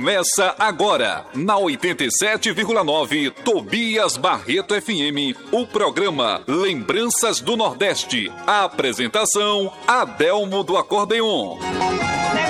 Começa agora, na 87,9 Tobias Barreto FM, o programa Lembranças do Nordeste. A apresentação, Adelmo do Acordeon.